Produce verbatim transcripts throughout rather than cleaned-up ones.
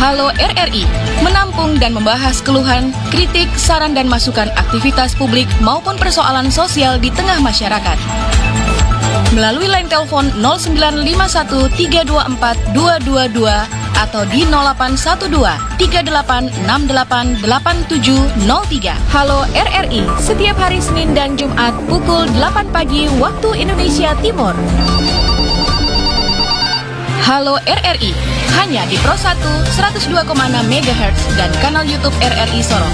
Halo R R I, menampung dan membahas keluhan, kritik, saran dan masukan aktivitas publik maupun persoalan sosial di tengah masyarakat. Melalui line telepon nol sembilan lima satu tiga dua empat dua dua dua atau di nol delapan satu dua tiga delapan enam delapan delapan tujuh nol tiga. Halo R R I, setiap hari Senin dan Jumat pukul delapan pagi waktu Indonesia Timur. Halo R R I, hanya di Pro satu seratus dua koma enam megahertz dan kanal YouTube R R I Sorong.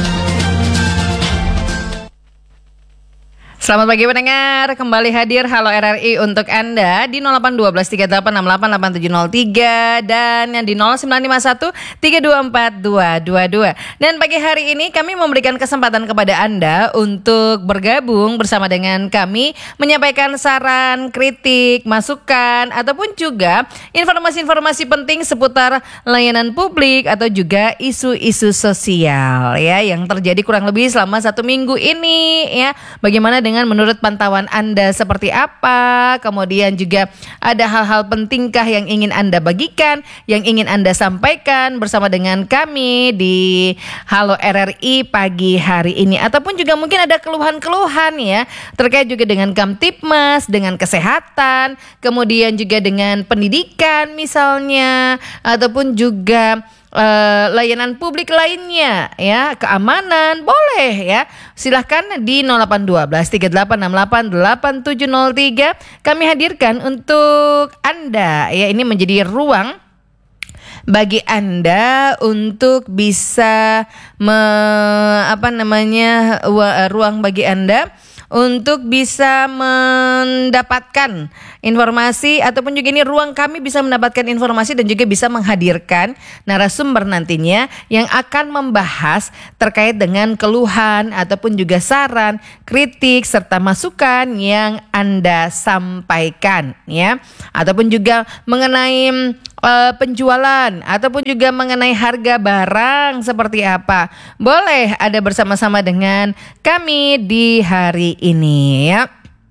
Selamat pagi pendengar, kembali hadir Halo R R I untuk Anda di nol delapan satu dua tiga delapan enam delapan delapan tujuh nol tiga dan yang di nol sembilan lima satu tiga dua empat dua dua dua. Dan pagi hari ini kami memberikan kesempatan kepada Anda untuk bergabung bersama dengan kami, menyampaikan saran, kritik, masukan ataupun juga informasi-informasi penting seputar layanan publik atau juga isu-isu sosial ya yang terjadi kurang lebih selama satu minggu ini ya. Bagaimana dengan Dengan menurut pantauan Anda seperti apa? Kemudian juga ada hal-hal pentingkah yang ingin Anda bagikan, yang ingin Anda sampaikan bersama dengan kami di Halo R R I pagi hari ini. Ataupun juga mungkin ada keluhan-keluhan ya terkait juga dengan Kamtibmas, dengan kesehatan, kemudian juga dengan pendidikan misalnya, ataupun juga Uh, layanan publik lainnya ya, keamanan, boleh ya. Silahkan di nol delapan satu dua tiga delapan enam delapan delapan tujuh nol tiga kami hadirkan untuk Anda ya. Ini menjadi ruang bagi Anda untuk bisa me, apa namanya ruang bagi Anda untuk bisa mendapatkan informasi ataupun juga ini ruang kami bisa mendapatkan informasi dan juga bisa menghadirkan narasumber nantinya yang akan membahas terkait dengan keluhan ataupun juga saran, kritik serta masukan yang Anda sampaikan ya, ataupun juga mengenai Uh, penjualan ataupun juga mengenai harga barang seperti apa. Boleh ada bersama-sama dengan kami di hari ini ya.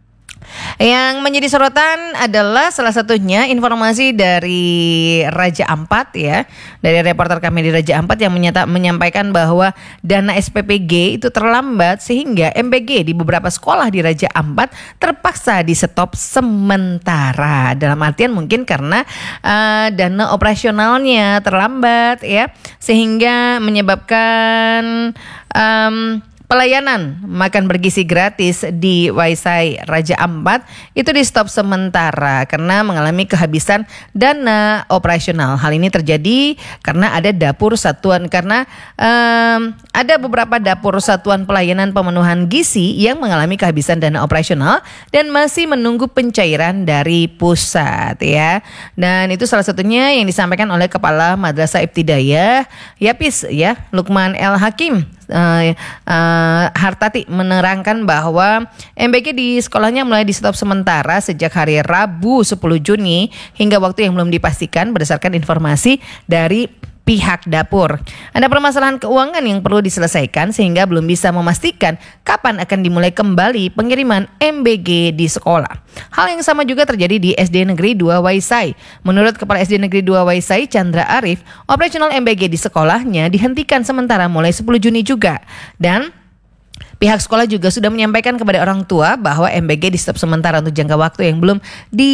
Yang menjadi sorotan adalah salah satunya informasi dari Raja Ampat ya, dari reporter kami di Raja Ampat yang menyata, menyampaikan bahwa dana S P P G itu terlambat sehingga M P G di beberapa sekolah di Raja Ampat terpaksa di stop sementara. Dalam artian mungkin karena uh, dana operasionalnya terlambat ya, sehingga menyebabkan um, pelayanan makan bergizi gratis di Waisai Raja Ampat itu di stop sementara karena mengalami kehabisan dana operasional. Hal ini terjadi karena ada dapur satuan karena um, ada beberapa dapur satuan pelayanan pemenuhan gizi yang mengalami kehabisan dana operasional dan masih menunggu pencairan dari pusat ya. Dan itu salah satunya yang disampaikan oleh Kepala Madrasah Ibtidaiyah Yapis ya, Lukman El Hakim. Uh, uh, Hartati menerangkan bahwa M B G di sekolahnya mulai di stop sementara sejak hari Rabu sepuluh Juni hingga waktu yang belum dipastikan berdasarkan informasi dari pihak dapur. Ada permasalahan keuangan yang perlu diselesaikan sehingga belum bisa memastikan kapan akan dimulai kembali pengiriman M B G di sekolah. Hal yang sama juga terjadi di S D Negeri dua Waisai. Menurut Kepala S D Negeri dua Waisai, Chandra Arif, operasional M B G di sekolahnya dihentikan sementara mulai sepuluh Juni juga. Dan pihak sekolah juga sudah menyampaikan kepada orang tua bahwa M B G di stop sementara untuk jangka waktu yang belum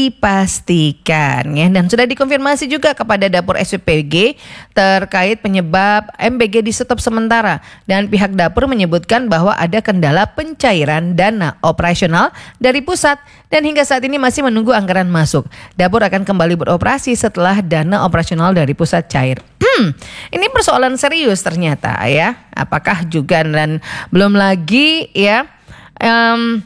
dipastikan ya. Dan sudah dikonfirmasi juga kepada dapur S P P G terkait penyebab M B G di stop sementara. Dan pihak dapur menyebutkan bahwa ada kendala pencairan dana operasional dari pusat dan hingga saat ini masih menunggu anggaran masuk. Dapur akan kembali beroperasi setelah dana operasional dari pusat cair. Hmm, ini persoalan serius ternyata ya. Apakah juga dan belum lagi ya um,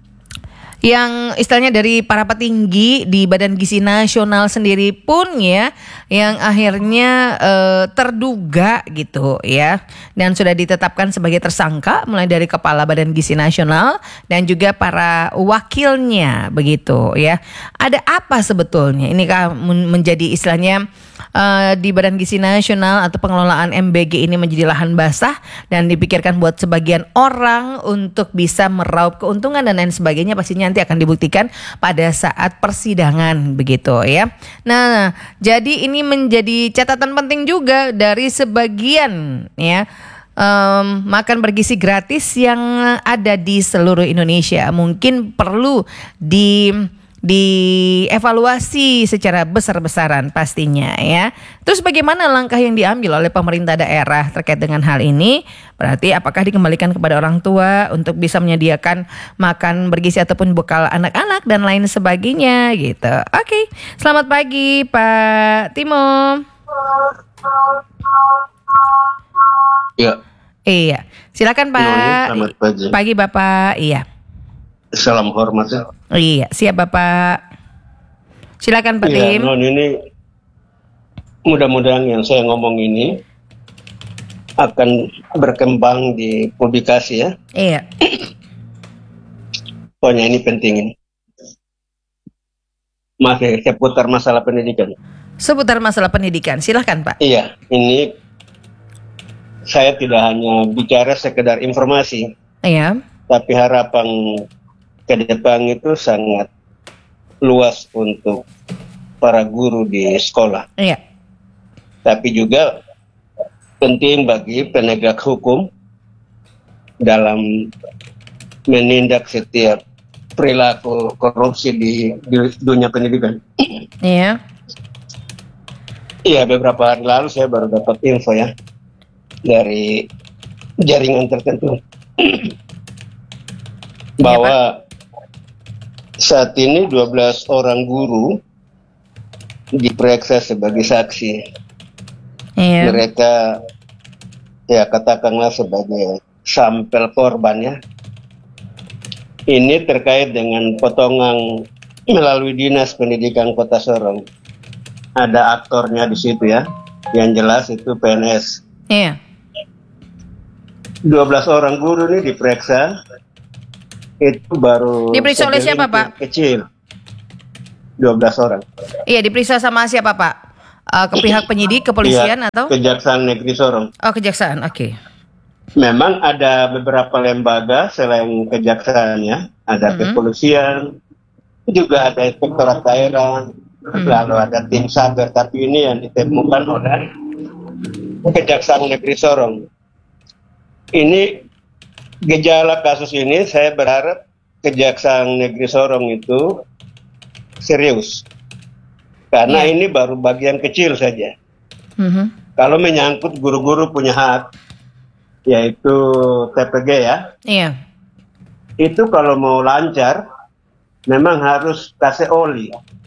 yang istilahnya dari para petinggi di Badan Gizi Nasional sendiri pun ya yang akhirnya uh, terduga gitu ya dan sudah ditetapkan sebagai tersangka mulai dari Kepala Badan Gizi Nasional dan juga para wakilnya begitu ya. Ada apa sebetulnya? Ini kan menjadi istilahnya uh, di Badan Gizi Nasional atau pengelolaan M B G ini menjadi lahan basah dan dipikirkan buat sebagian orang untuk bisa meraup keuntungan dan lain sebagainya, pastinya nanti akan dibuktikan pada saat persidangan begitu ya. Nah, jadi ini menjadi catatan penting juga dari sebagian ya Um, makan bergizi gratis yang ada di seluruh Indonesia. Mungkin perlu di dievaluasi secara besar-besaran pastinya ya. Terus bagaimana langkah yang diambil oleh pemerintah daerah terkait dengan hal ini? Berarti apakah dikembalikan kepada orang tua untuk bisa menyediakan makan bergizi ataupun bekal anak-anak dan lain sebagainya gitu. Oke, selamat pagi Pak Timo. Ya. Iya, silakan Pak. Noni, selamat pagi. Pagi Bapak. Iya. Salam hormat ya. Iya, siap Bapak. Silakan Pak Iya, Tim. Non, ini mudah-mudahan yang saya ngomong ini akan berkembang di publikasi ya. Iya. Pokoknya ini penting ini. Masih seputar masalah pendidikan. Seputar masalah pendidikan, silakan Pak. Iya, ini saya tidak hanya bicara sekedar informasi, Iya. tapi harapan ke depan itu sangat luas untuk para guru di sekolah. Iya. Tapi juga penting bagi penegak hukum dalam menindak setiap perilaku korupsi di, di dunia pendidikan. Iya. Iya, beberapa hari lalu saya baru dapat info ya dari jaringan tertentu bahwa saat ini dua belas orang guru diperiksa sebagai saksi. Iya. Mereka ya katakanlah sebagai sampel korban ya. Ini terkait dengan potongan melalui Dinas Pendidikan Kota Sorong. Ada aktornya di situ ya. Yang jelas itu P N S. Iya. dua belas orang guru ini diperiksa. Itu baru Diperiksa oleh siapa, Pak? Kecil. dua belas orang. Iya, diperiksa sama siapa Pak? Uh, ke pihak penyidik, kepolisian Iya, atau? Kejaksaan Negeri Sorong. Oh, kejaksaan. Oke. Memang ada beberapa lembaga selain kejaksaan ya, ada Mm-hmm. kepolisian, juga ada inspektorat daerah, Mm. lalu ada tim saber, tapi ini yang ditemukan oleh Kejaksaan Negeri Sorong. Ini gejala kasus ini, saya berharap Kejaksaan Negeri Sorong itu serius, karena Iya. ini baru bagian kecil saja. Mhm. Kalau menyangkut guru-guru punya hak, yaitu T P G ya, Iya. itu kalau mau lancar memang harus kasih oli,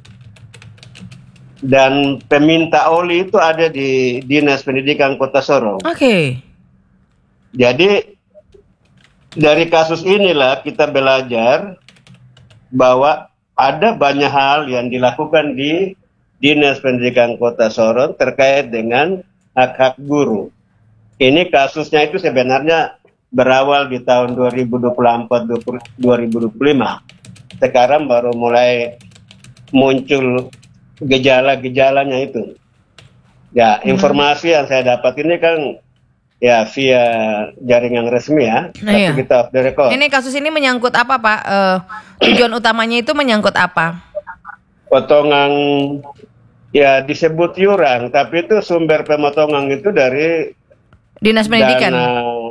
dan peminta oli itu ada di Dinas Pendidikan Kota Sorong. Oke. Jadi dari kasus inilah kita belajar bahwa ada banyak hal yang dilakukan di Dinas Pendidikan Kota Sorong terkait dengan hak-hak guru. Ini kasusnya itu sebenarnya berawal di tahun dua ribu dua puluh empat dua ribu dua puluh lima. Sekarang baru mulai muncul gejala-gejalanya itu. Ya, Hmm. informasi yang saya dapat ini kan ya via jaringan resmi ya, Nah, tapi iya. kita off the record. Ini kasus ini menyangkut apa Pak? Eh, tujuan utamanya itu menyangkut apa? Potongan ya disebut iuran, tapi itu sumber pemotongan itu dari Dinas Pendidikan. dana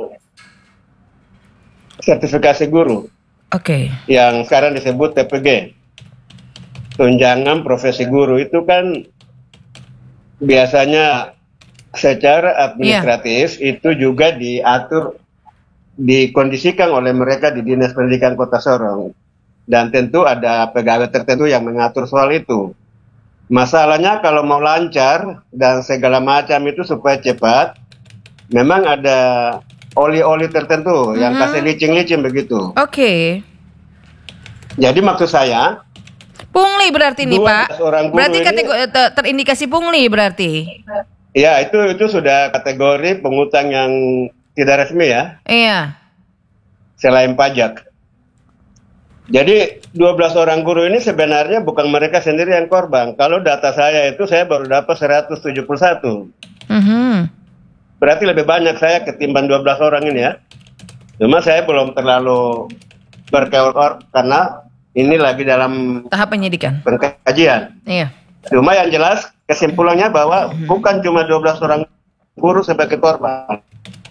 sertifikasi guru Oke. yang sekarang disebut T P G. Tunjangan profesi guru itu kan biasanya secara administratif itu juga diatur, dikondisikan oleh mereka di Dinas Pendidikan Kota Sorong. Dan tentu ada pegawai tertentu yang mengatur soal itu. Masalahnya kalau mau lancar dan segala macam itu supaya cepat, memang ada oli-oli tertentu yang Mhm. kasih licin-licin begitu. Oke. Jadi maksud saya, Pungli berarti nih dua Pak. belas orang guru Berarti ini- kategori ter- terindikasi pungli berarti. ya itu itu sudah kategori pengutang yang tidak resmi ya, Iya. selain pajak. Jadi dua belas orang guru ini sebenarnya bukan mereka sendiri yang korban. Kalau data saya itu saya baru dapat seratus tujuh puluh satu. Mhm. Berarti lebih banyak saya ketimbang dua belas orang ini ya. Cuma saya belum terlalu berkeor karena ini lagi dalam Tahap penyidikan. pengkajian. Iya. Cuma yang jelas kesimpulannya bahwa bukan cuma dua belas orang guru sebagai korban.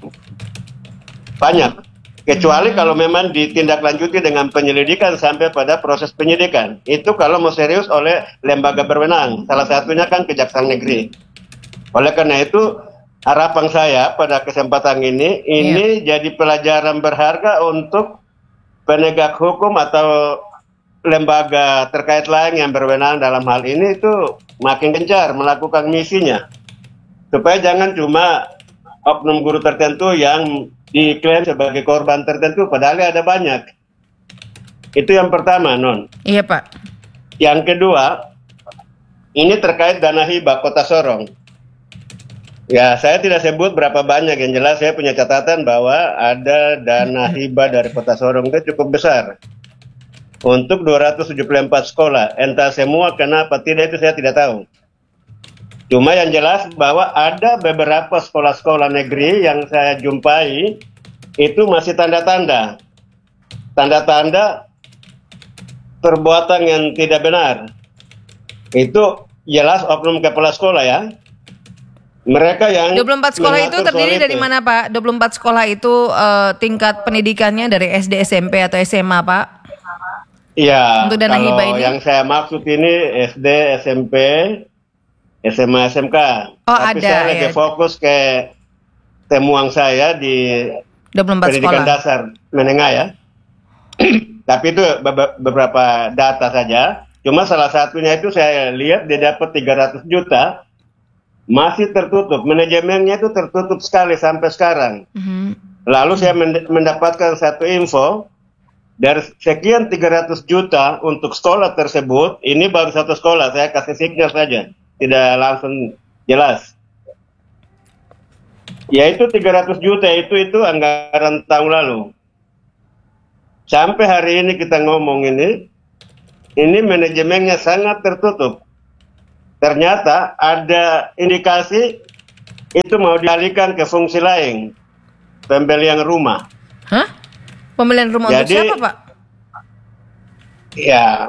Banyak. Kecuali kalau memang ditindaklanjuti dengan penyelidikan sampai pada proses penyidikan. Itu kalau mau serius oleh lembaga berwenang. Salah satunya kan Kejaksaan Negeri. Oleh karena itu, harapan saya pada kesempatan ini, ini jadi pelajaran berharga untuk penegak hukum atau lembaga terkait lain yang berwenang dalam hal ini itu makin gencar melakukan misinya. Supaya jangan cuma oknum guru tertentu yang diklaim sebagai korban tertentu, padahal ada banyak. Itu yang pertama, Non. Iya, Pak. Yang kedua, ini terkait dana hibah Kota Sorong. Ya, saya tidak sebut berapa banyak, yang jelas saya punya catatan bahwa ada dana hibah dari Kota Sorong itu cukup besar. Untuk dua ratus tujuh puluh empat sekolah. Entah semua kenapa tidak itu saya tidak tahu. Cuma yang jelas bahwa ada beberapa sekolah-sekolah negeri yang saya jumpai itu masih tanda-tanda. Tanda-tanda perbuatan yang tidak benar. Itu jelas oknum kepala sekolah ya. Mereka yang dua puluh empat sekolah itu mengatur terdiri soal dari itu. mana, Pak? dua puluh empat sekolah itu eh, tingkat pendidikannya dari S D, S M P atau S M A, Pak? Iya, Untuk dana kalau hibah ini? yang saya maksud ini S D, S M P, S M A, S M K. Oh, Tapi ada, saya lagi ya. fokus ke temuan saya di dua puluh empat pendidikan sekolah. dasar menengah ya. Tapi itu be- beberapa data saja. Cuma salah satunya itu saya lihat dia dapat tiga ratus juta masih tertutup. Manajemennya itu tertutup sekali sampai sekarang. Mhm. Lalu saya mend- mendapatkan satu info dari sekian tiga ratus juta untuk sekolah tersebut, ini baru satu sekolah, saya kasih signal saja, tidak langsung jelas. Yaitu tiga ratus juta itu itu anggaran tahun lalu. Sampai hari ini kita ngomong ini, ini manajemennya sangat tertutup. Ternyata ada indikasi itu mau dialihkan ke fungsi lain, pembelian rumah. Hah? Pembelian rumah Jadi, untuk siapa, Pak? Ya,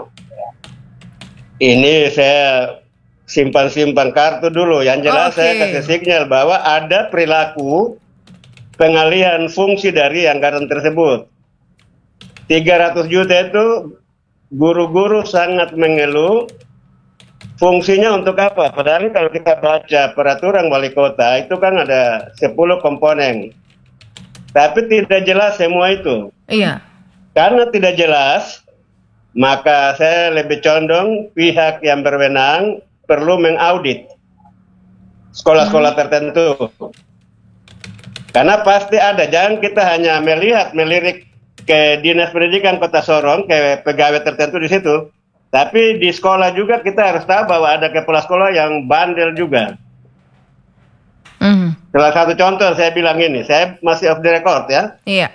ini saya simpan-simpan kartu dulu. Yang jelas Oh, oke. saya kasih sinyal bahwa ada perilaku pengalihan fungsi dari anggaran tersebut. tiga ratus juta itu guru-guru sangat mengeluh. Fungsinya untuk apa? Padahal kalau kita baca peraturan wali kota itu kan ada sepuluh komponen. Tapi tidak jelas semua itu. Iya. Karena tidak jelas, maka saya lebih condong pihak yang berwenang perlu mengaudit sekolah-sekolah tertentu. Karena pasti ada, jangan kita hanya melihat, melirik ke Dinas Pendidikan Kota Sorong, ke pegawai tertentu di situ. Tapi di sekolah juga kita harus tahu bahwa ada kepala sekolah yang bandel juga. Mhm. Salah satu contoh saya bilang ini, saya masih off the record ya. Iya.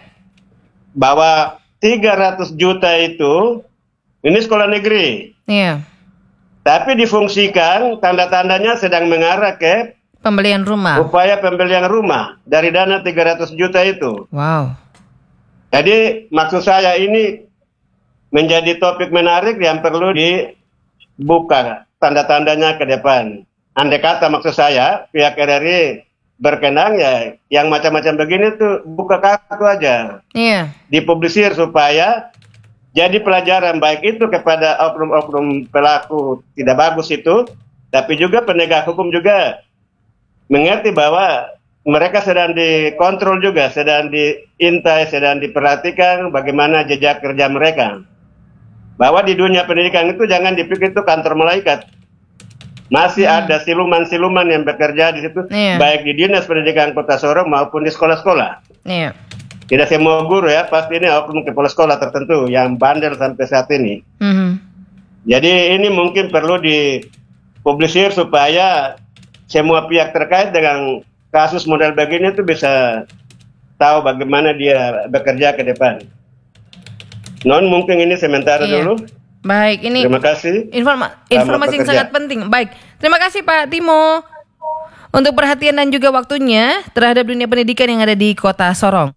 Bahwa tiga ratus juta itu ini sekolah negeri, Iya. tapi difungsikan tanda-tandanya sedang mengarah ke Pembelian rumah. upaya pembelian rumah dari dana tiga ratus juta itu. Wow. Jadi maksud saya ini menjadi topik menarik yang perlu dibuka tanda-tandanya ke depan. Andai kata maksud saya pihak R R I berkenan ya yang macam-macam begini tuh buka kartu aja. Iya. Dipublisir supaya jadi pelajaran baik itu kepada oknum-oknum pelaku tidak bagus itu, tapi juga penegak hukum juga mengerti bahwa mereka sedang dikontrol juga, sedang diintai, sedang diperhatikan bagaimana jejak kerja mereka. Bahwa di dunia pendidikan itu jangan dipikir itu kantor malaikat. Masih Hmm. ada siluman-siluman yang bekerja di situ, Iya. baik di Dinas Pendidikan Kota Sorong maupun di sekolah-sekolah. Iya. Tidak semua guru ya, pasti ini oknum kepala sekolah tertentu yang bandel sampai saat ini. Mhm. Jadi ini mungkin perlu dipublisir supaya semua pihak terkait dengan kasus model begini itu bisa tahu bagaimana dia bekerja ke depan. Non mungkin ini sementara Iya. dulu. Baik, ini Terima kasih. informa- Selamat informasi yang bekerja. sangat penting. Baik, terima kasih Pak Timo untuk perhatian dan juga waktunya terhadap dunia pendidikan yang ada di Kota Sorong.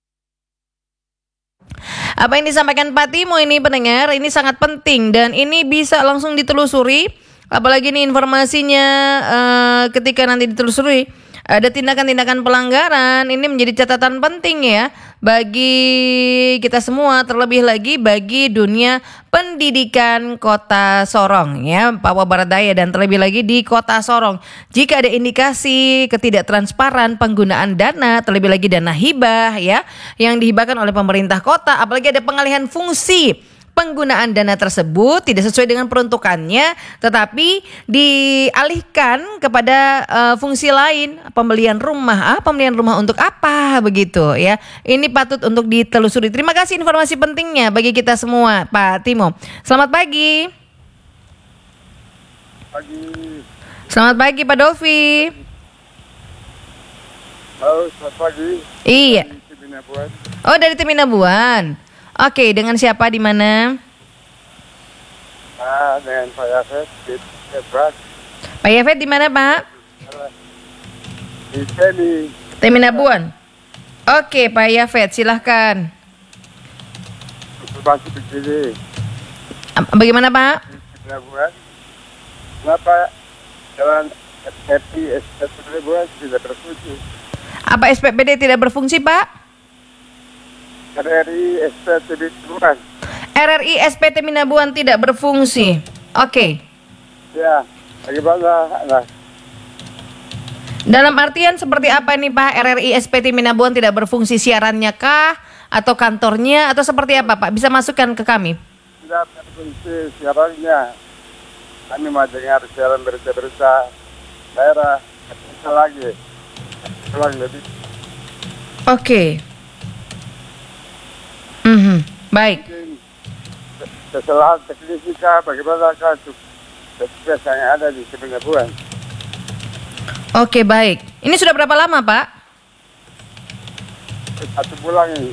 Apa yang disampaikan Pak Timo ini pendengar, ini sangat penting dan ini bisa langsung ditelusuri. Apalagi ini informasinya eh, ketika nanti ditelusuri ada tindakan-tindakan pelanggaran, ini menjadi catatan penting ya bagi kita semua, terlebih lagi bagi dunia pendidikan Kota Sorong ya, Papua Barat Daya dan terlebih lagi di Kota Sorong. Jika ada indikasi ketidaktransparan penggunaan dana, terlebih lagi dana hibah ya yang dihibahkan oleh pemerintah kota, apalagi ada pengalihan fungsi penggunaan dana tersebut tidak sesuai dengan peruntukannya tetapi dialihkan kepada uh, fungsi lain, pembelian rumah. Ah, pembelian rumah untuk apa begitu ya. Ini patut untuk ditelusuri. Terima kasih informasi pentingnya bagi kita semua Pak Timo. Selamat pagi. Pagi. Selamat pagi Pak Dolfi. Halo, selamat pagi. Iya. Di Cibinabuan. Oh, dari Teminabuan. Oke, dengan siapa di mana? Ah, dengan Pak Yafet di Tebrak. Pak Yafet di mana, Pak? Di sini. Teminabuan. Oke, Pak Yafet, silahkan. Informasi begini. Am- Bagaimana, Pak? Di Cibinabuan. Kenapa jalan R I S P Cibinabuan tidak berfungsi? Apa S P P D tidak berfungsi, Pak? R I S P Cibinabuan. R R I S P Teminabuan tidak berfungsi. Oke. Ya, bagaimana? Nah, Dalam artian seperti apa nih, Pak? R R I S P Teminabuan tidak berfungsi, siarannya kah? Atau kantornya? Atau seperti apa, Pak? Bisa masukkan ke kami. tidak berfungsi siarannya. Kami mau dengar siaran berita-berita daerah. Bisa lagi. Kurang lebih. Oke. Mhm. Baik. Mungkin kesalahan teknisika bagaimana kan untuk petugas yang ada di Cibinabuan. Oke, baik. Ini sudah berapa lama, Pak? Satu bulan ini.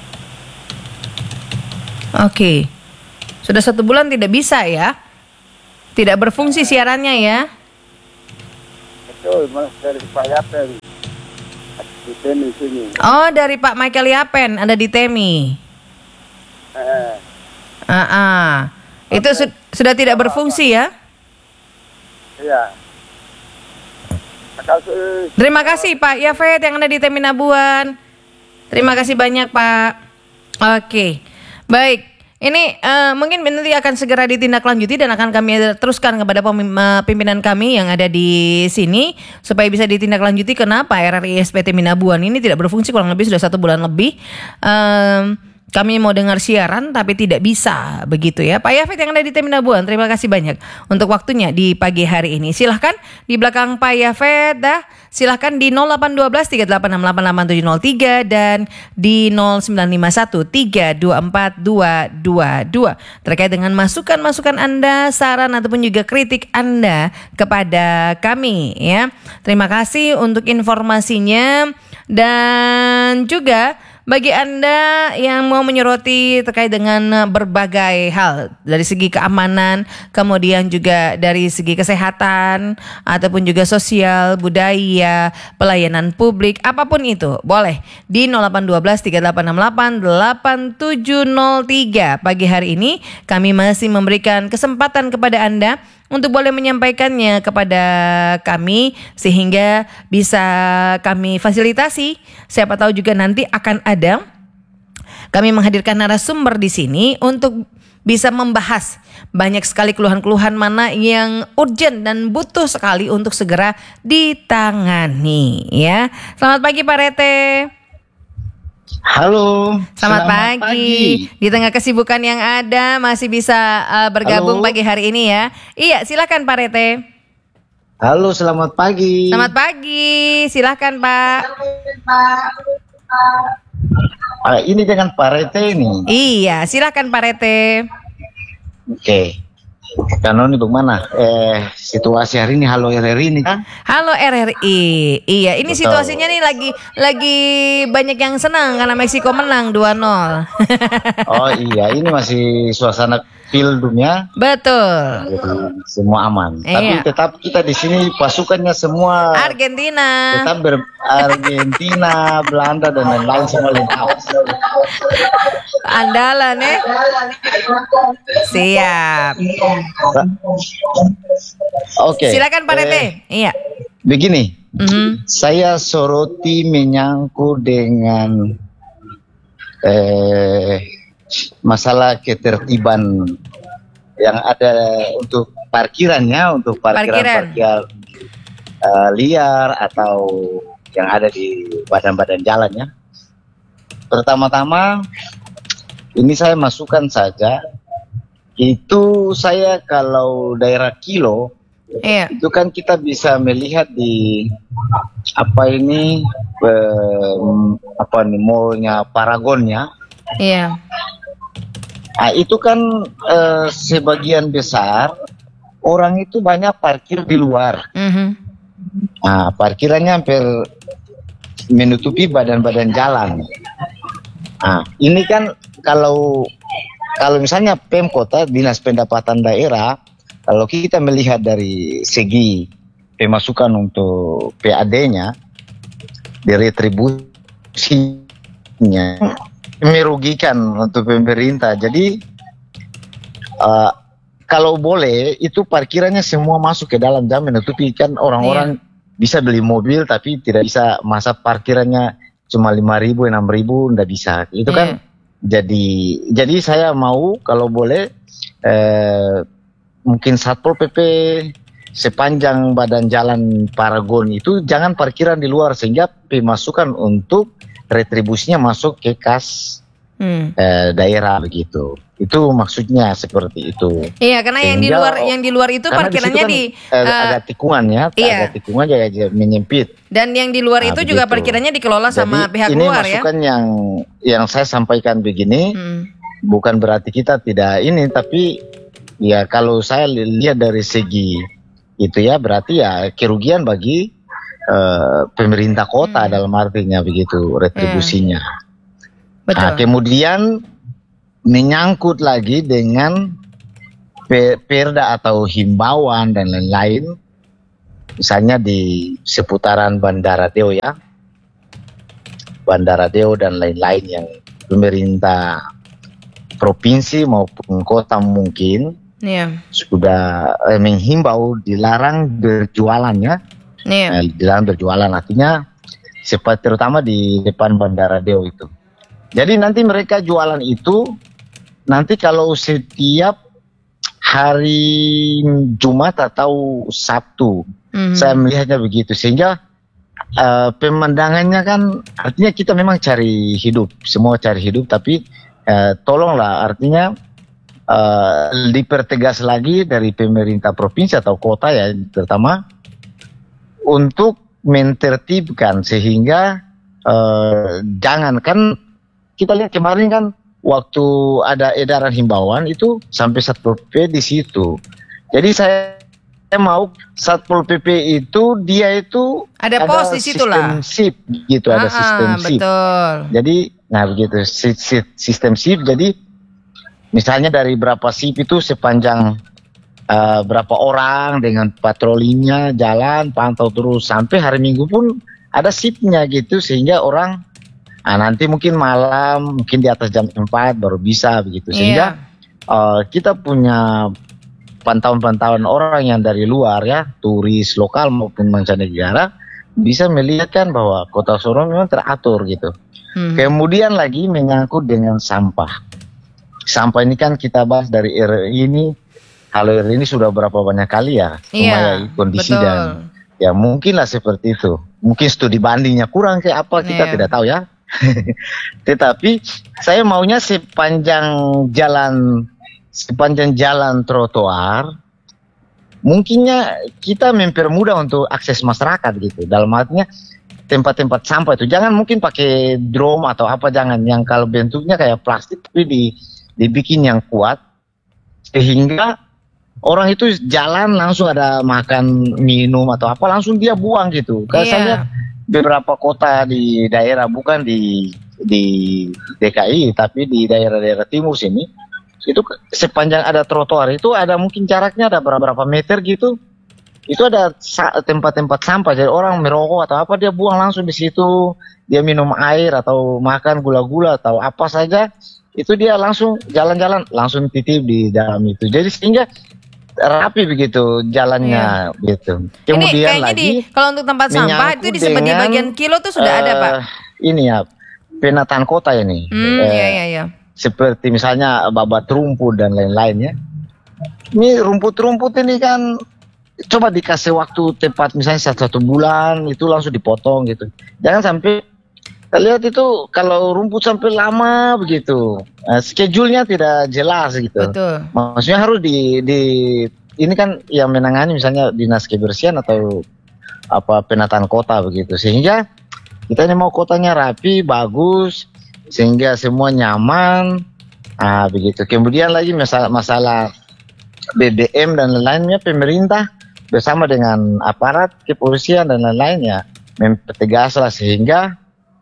Oke. Sudah satu bulan tidak bisa ya? Tidak berfungsi siarannya ya? Betul, mas dari Pak Yapen di Temi sini. Oh, dari Pak Michael Yapen ada di Temi. Eh, Ah, ah. Itu su- sudah tidak berfungsi ya? iya. Makasih. Terima kasih Pak Yafet yang ada di Teminabuan. Terima kasih banyak Pak. Oke, baik. Ini eh, mungkin nanti akan segera ditindaklanjuti dan akan kami teruskan kepada pemim- eh, pimpinan kami yang ada di sini supaya bisa ditindaklanjuti kenapa R R I S P Teminabuan ini tidak berfungsi kurang lebih sudah satu bulan lebih. Em, Kami mau dengar siaran tapi tidak bisa begitu ya. Pak Yafet yang ada di Teminabuan, terima kasih banyak untuk waktunya di pagi hari ini. Silahkan di belakang Pak Yafet dah. Silahkan di nol delapan satu dua tiga delapan enam delapan delapan tujuh nol tiga dan di nol sembilan lima satu tiga dua empat dua dua dua terkait dengan masukan-masukan Anda, saran ataupun juga kritik Anda kepada kami ya. Terima kasih untuk informasinya dan juga bagi Anda yang mau menyoroti terkait dengan berbagai hal dari segi keamanan, kemudian juga dari segi kesehatan ataupun juga sosial, budaya, pelayanan publik, apapun itu, boleh di nol delapan satu dua tiga delapan enam delapan delapan tujuh nol tiga. Pagi hari ini kami masih memberikan kesempatan kepada Anda untuk boleh menyampaikannya kepada kami sehingga bisa kami fasilitasi. Siapa tahu juga nanti akan ada kami menghadirkan narasumber di sini untuk bisa membahas banyak sekali keluhan-keluhan mana yang urgent dan butuh sekali untuk segera ditangani ya. Selamat pagi Pak Rete. Halo, Selamat, pagi. Di tengah kesibukan yang ada masih bisa uh, bergabung Halo. pagi hari ini ya. Iya, silakan Pak Rete. Halo, selamat pagi. Selamat pagi. Silakan Pak. Ah, ini dengan Pak Rete ini. Iya, silakan Pak Rete. Oke. Karena ini bagaimana? Eh, situasi hari ini. Halo R R I ini kan. Halo R R I. Iya, ini Betul. situasinya nih lagi lagi banyak yang senang karena Meksiko menang dua nol. Oh iya, ini masih suasana Pildumnya. Betul. Jadi semua aman. Iya. Tapi tetap kita di sini pasukannya semua Argentina. tetap ber Argentina, Belanda dan lain-lain semua lengkap. Andalan ya. Siap. Oke. Silakan Pak eh, Rete. Iya. Begini, Mhm. saya soroti menyangkut dengan eh, masalah ketertiban yang ada untuk parkirannya, untuk Parkiran. parkiran-parkir eh, liar atau yang ada di badan-badan jalannya. Pertama-tama, ini saya masukkan saja, itu saya kalau daerah Kilo, Iya. itu kan kita bisa melihat di apa ini eh, apa nih mallnya Paragonnya. Iya. Nah, itu kan eh, sebagian besar orang itu banyak parkir di luar. Mhm. Nah, parkirannya hampir menutupi badan-badan jalan. Nah, ini kan kalau kalau misalnya Pemkota, Dinas Pendapatan Daerah, kalau kita melihat dari segi pemasukan untuk P A D-nya, diretribusinya merugikan untuk pemerintah. Jadi uh, kalau boleh itu parkirannya semua masuk ke dalam jam, menutupi kan orang-orang bisa beli mobil tapi tidak bisa masa parkirannya cuma lima ribu, enam ribu, ndak bisa. Itu kan jadi jadi saya mau kalau boleh eh, mungkin Satpol P P sepanjang badan jalan Paragon itu jangan parkiran di luar sehingga pemasukan untuk retribusinya masuk ke kas Hmm. eh, daerah begitu. Itu maksudnya seperti itu. Iya, karena yang di Sehingga- luar yang di luar itu Karena parkirannya situ di, kan, eh, eh, agak tikungan ya, iya. agak tikungan jadi aja menyempit. dan yang di luar Nah, itu juga begitu. parkirannya dikelola sama Jadi pihak ini luar ya. masukan yang yang saya sampaikan begini Hmm. bukan berarti kita tidak ini, tapi ya kalau saya li- lihat dari segi itu ya berarti ya kerugian bagi eh, pemerintah kota Hmm. dalam artinya begitu retribusinya. Betul. Nah, kemudian menyangkut lagi dengan pe- perda atau himbauan dan lain-lain, misalnya di seputaran Bandara Deo ya, Bandara Deo dan lain-lain yang pemerintah provinsi maupun kota mungkin Iya. sudah eh, menghimbau dilarang berjualan ya, Iya. eh, dilarang berjualan artinya seperti terutama di depan Bandara Deo itu. Jadi nanti mereka jualan itu nanti kalau setiap hari Jumat atau Sabtu, Mhm. saya melihatnya begitu sehingga eh, pemandangannya kan artinya kita memang cari hidup, semua cari hidup, tapi eh, tolonglah artinya eh, dipertegas lagi dari pemerintah provinsi atau kota ya terutama untuk mentertibkan sehingga eh, jangan kan kita lihat kemarin kan waktu ada edaran himbauan itu sampai Satpol P P di situ. Jadi saya, saya mau Satpol P P itu dia itu Ada pos di situ lah. sistem sip gitu, ada Ah, sistem sip. betul. Jadi nah begitu si- si- sistem sip. Jadi misalnya dari berapa sip itu sepanjang eh, berapa orang dengan patrolinya jalan pantau terus sampai hari Minggu pun ada sipnya gitu sehingga orang ah, nanti mungkin malam mungkin di atas jam empat baru bisa begitu sehingga eh, kita punya pantauan-pantauan orang yang dari luar ya, turis lokal maupun mancanegara bisa melihat kan bahwa Kota Sorong memang teratur gitu. Hmm. Kemudian lagi menyangkut dengan sampah. Sampah ini kan kita bahas dari R R I ini, halo R R I ini sudah berapa banyak kali ya, Iya, Sumaya kondisi betul. dan ya mungkinlah seperti itu. Mungkin studi bandingnya kurang kayak apa kita Iya. tidak tahu ya. Tetapi saya maunya sepanjang jalan sepanjang jalan trotoar mungkinnya kita mempermudah untuk akses masyarakat gitu. Dalam artinya tempat-tempat sampah itu jangan mungkin pakai drum atau apa, jangan yang kalau bentuknya kayak plastik tapi di, dibikin yang kuat sehingga orang itu jalan langsung ada makan minum atau apa langsung dia buang gitu. Karena Iya. saya lihat beberapa kota di daerah bukan di di D K I tapi di daerah-daerah timur sini itu ke- sepanjang ada trotoar itu ada mungkin jaraknya ada berapa meter gitu. Itu ada sa- tempat-tempat sampah jadi orang merokok atau apa dia buang langsung di situ. Dia minum air atau makan gula-gula atau apa saja itu dia langsung jalan-jalan langsung titip di dalam itu. Jadi sehingga rapi begitu jalannya gitu. Kemudian Ini kayaknya lagi di kalau untuk tempat sampah menyangkut itu di sebagai dengan, bagian kilo tuh sudah ada, Pak. eh, Ini ya penataan kota ini. Hmm, Eh, iya iya iya. Seperti misalnya babat rumput dan lain-lainnya. Ini rumput-rumput ini kan coba dikasih waktu tepat misalnya satu, satu bulan itu langsung dipotong gitu. Jangan sampai kita lihat itu kalau rumput sampai lama begitu, eh, schedule-nya tidak jelas gitu. Betul. Maksudnya harus di, di ini kan yang menangani misalnya dinas kebersihan atau apa penataan kota begitu. Sehingga kita ini mau kotanya rapi, bagus, sehingga semua nyaman. Ah begitu. Kemudian lagi masalah masalah B B M dan lain-lainnya pemerintah bersama dengan aparat kepolisian dan lain-lainnya mempertegaslah sehingga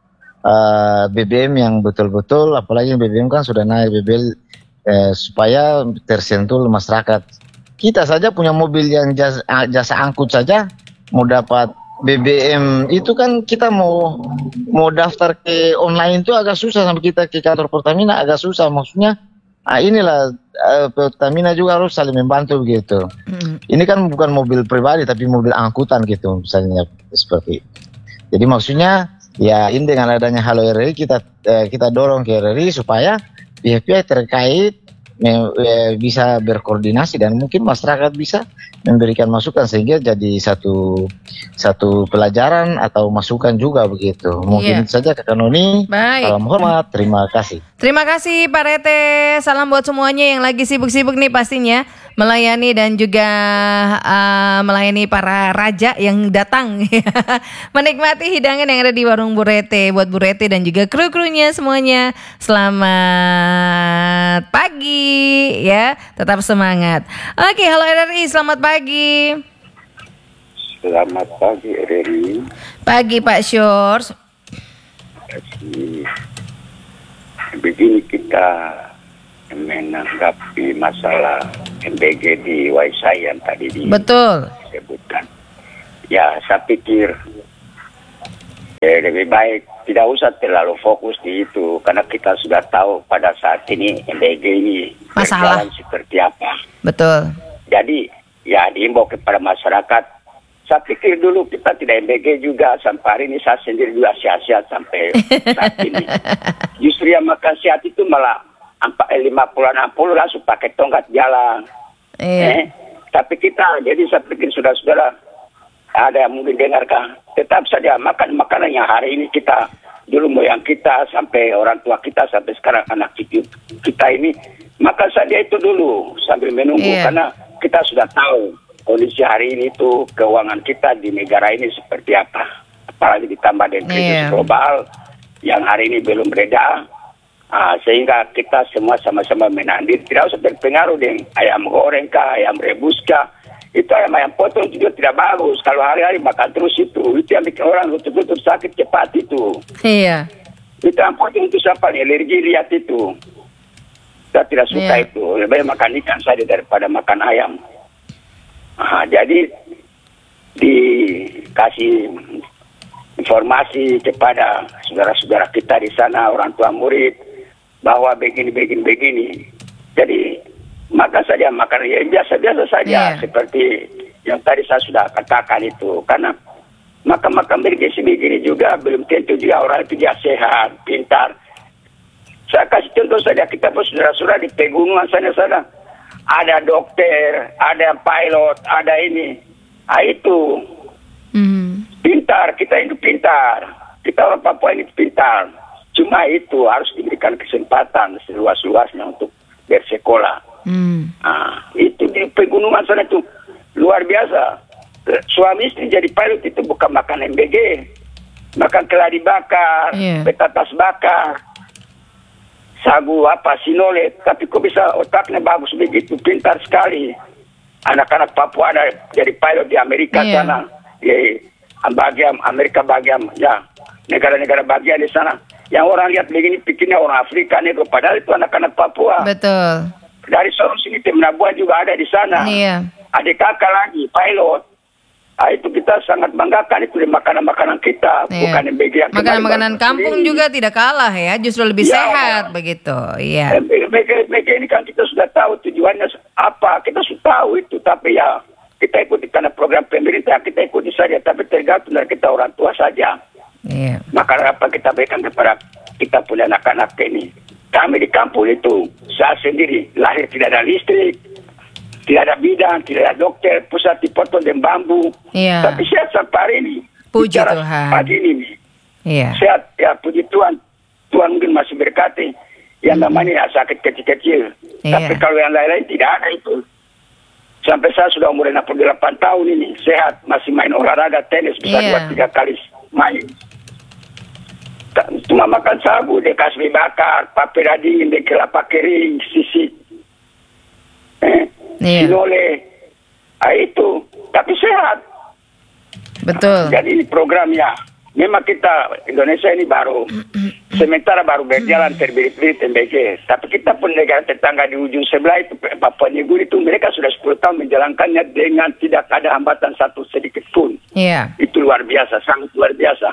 eh, B B M yang betul-betul apalagi B B M kan sudah naik B B M eh, supaya tersentuh masyarakat. Kita saja punya mobil yang jasa, jasa angkut saja mau dapat B B M itu kan kita mau mau daftar ke online itu agak susah sampai kita ke kantor Pertamina agak susah maksudnya. Ah inilah eh, Pertamina juga harus saling membantu begitu. Mm. Ini kan bukan mobil pribadi tapi mobil angkutan gitu misalnya seperti. Jadi maksudnya ya ini dengan adanya Halo R R I kita eh, kita dorong ke R R I supaya pihak-pihak terkait me- eh, bisa berkoordinasi dan mungkin masyarakat bisa memberikan masukan sehingga jadi satu satu pelajaran atau masukan juga begitu. Mungkin Iya. itu saja Kakak Noni. Baik. Salam hormat, terima kasih. Terima kasih Pak Rete. Salam buat semuanya yang lagi sibuk-sibuk nih pastinya melayani dan juga uh, melayani para raja yang datang menikmati hidangan yang ada di warung Bu Rete. Buat Bu Rete dan juga kru-krunya semuanya selamat pagi ya, tetap semangat. Oke, halo R R I, selamat pagi. Selamat pagi, Riri. Pagi Pak Syors. Kasih. Begini kita menanggapi masalah M B G di Waisai yang tadi Betul. disebutkan. Ya, saya pikir eh, lebih baik tidak usah terlalu fokus di itu karena kita sudah tahu pada saat ini M B G ini Masalah. berjalan seperti apa. Betul. Jadi ya diimbau kepada masyarakat. Saya pikir dulu kita tidak M B G juga sampai hari ini saya sendiri juga sehat-sehat sampai saat ini. Justru yang makan sehat itu malah empat lima puluh enam puluh langsung pakai tongkat jalan. Iya. Eh, tapi kita jadi saya pikir saudara-saudara ada yang mungkin dengarkan tetap saja makan makanan yang hari ini kita dulu moyang kita sampai orang tua kita sampai sekarang anak cucu kita ini makan saja itu dulu sambil menunggu Iya. karena kita sudah tahu kondisi hari ini tuh keuangan kita di negara ini seperti apa apalagi ditambah dengan krisis Iya. global yang hari ini belum reda. Ah, sehingga kita semua sama-sama menandir tidak usah terpengaruh dengan ayam goreng kah, ayam rebus kah. Itu ayam-ayam potong juga tidak bagus. Kalau hari-hari makan terus itu, itu yang bikin orang betul-betul sakit cepat itu. Iya. Itu yang potong itu siapa nih? Alergi lihat itu. Kita tidak suka Iya. itu. Lebih baik makan ikan saja daripada makan ayam. Ah, jadi dikasih informasi kepada saudara-saudara kita di sana, orang tua murid, bahwa begini-begini begini. Jadi makan saja makan ya biasa-biasa saja Iya. seperti yang tadi saya sudah katakan itu. Karena makan-makan bergizi begini juga belum tentu juga orang itu dia sehat, pintar. Saya kasih contoh saja kita pun saudara-saudara di pegunungan sana-sana ada dokter, ada pilot, ada ini. Ah itu Hmm. pintar, kita itu pintar. Kita orang Papua ini pintar. Cuma itu harus diberikan kesempatan seluas-luasnya untuk bersekolah. Hmm. Nah, itu di pegunungan sana itu luar biasa. Suami istri jadi pilot itu bukan makan M B G. Makan keladi bakar, Iya. betatas bakar, sagu apa, sinolet. Tapi kok bisa otaknya bagus begitu, pintar sekali. anak-anak Papua ada jadi pilot di Amerika Iya. sana, di bagian Amerika bagian ya negara-negara bagian di sana. Yang orang lihat begini pikirnya orang Afrika nih, padahal itu anak-anak Papua. Betul. Dari Sorong sini tim Nabuan juga ada di sana. Iya. Adik kakak lagi pilot. Ah, itu kita sangat banggakan itu di makanan-makanan kita, Iya. bukan M B G yang kembali Makanan-makanan baru kampung sendiri. juga tidak kalah ya, justru lebih Ya. sehat begitu. Iya. M B G, M B G ini kan kita sudah tahu tujuannya apa, kita sudah tahu itu, tapi ya kita ikuti karena program pemerintah, kita ikuti saja, tapi tergantung dari kita orang tua saja. Iya. Maka apa kita berikan kepada kita punya anak-anak ini. Kami di kampung itu, saya sendiri lahir tidak ada listrik, tidak ada bidan, tidak ada dokter, pusat dipotong dengan bambu. Iya. Tapi sehat sampai hari ini. Puji Bicara Tuhan. Pagi ini nih. Iya. Sehat, ya puji Tuhan. Tuhan mungkin masih berkati. Yang namanya ya, sakit kecil-kecil. Iya. Tapi kalau yang lain-lain tidak ada itu. Sampai saya sudah umur enam puluh delapan tahun ini. Sehat, masih main olahraga, tenis, bisa Iya. dua tiga kali main. Ta- Cuma makan sabu, dia kasih bakar, papeda dingin, dia kelapa kering, sisik. Eh, Iya. sinole. Ah, itu. Tapi sehat. Betul. Jadi ini programnya. Memang kita Indonesia ini baru sementara baru berjalan terbirit-birit M B G. Tapi kita pun negara tetangga di ujung sebelah itu Papua New Guinea itu mereka sudah sepuluh tahun menjalankannya dengan tidak ada hambatan satu sedikit pun. Iya. Itu luar biasa, sangat luar biasa.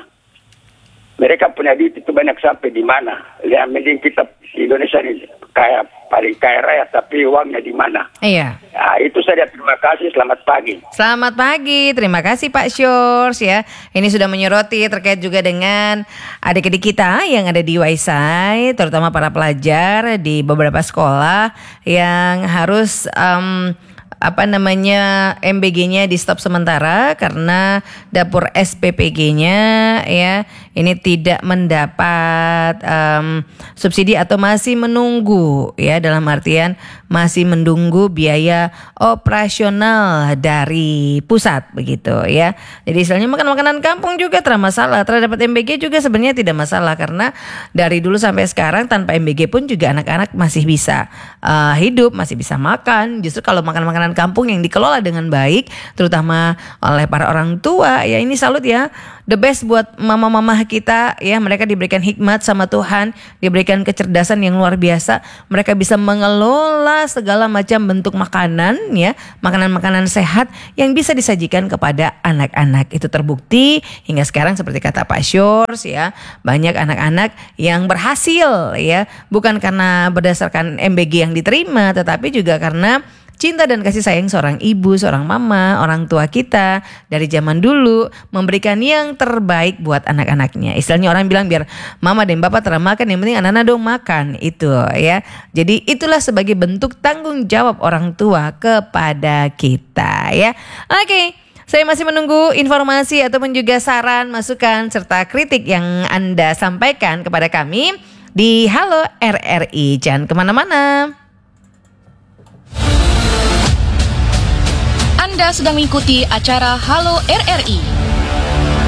Mereka punya duit itu banyak sampai di mana? Yang mending kita di Indonesia ini kaya paling kaya raya, tapi uangnya di mana? Iya. Nah, itu saja. Terima kasih. Selamat pagi. Selamat pagi, terima kasih Pak Syors ya. Ini sudah menyoroti terkait juga dengan adik-adik kita yang ada di Waisai, terutama para pelajar di beberapa sekolah yang harus um, apa namanya M B G-nya di stop sementara karena dapur S P P G-nya ya ini tidak mendapat um, subsidi atau masih menunggu ya, dalam artian masih menunggu biaya operasional dari pusat begitu ya. Jadi istilahnya makan makanan kampung juga termasalah, terhadap M B G juga sebenarnya tidak masalah karena dari dulu sampai sekarang tanpa M B G pun juga anak-anak masih bisa uh, hidup, masih bisa makan. Justru kalau makan makanan kampung yang dikelola dengan baik terutama oleh para orang tua ya, ini salut ya, the best buat mama-mama kita ya. Mereka diberikan hikmat sama Tuhan, diberikan kecerdasan yang luar biasa, mereka bisa mengelola segala macam bentuk makanan ya, makanan-makanan sehat yang bisa disajikan kepada anak-anak. Itu terbukti hingga sekarang seperti kata Pak Syors ya, banyak anak-anak yang berhasil ya, bukan karena berdasarkan M B G yang diterima, tetapi juga karena cinta dan kasih sayang seorang ibu, seorang mama, orang tua kita dari zaman dulu memberikan yang terbaik buat anak-anaknya. Istilahnya orang bilang biar mama dan bapak termakan, yang penting anak-anak dong makan itu ya. Jadi itulah sebagai bentuk tanggung jawab orang tua kepada kita ya. Oke. Saya masih menunggu informasi ataupun juga saran, masukan serta kritik yang Anda sampaikan kepada kami di Halo R R I. Jangan kemana-mana. Anda sedang mengikuti acara Halo R R I.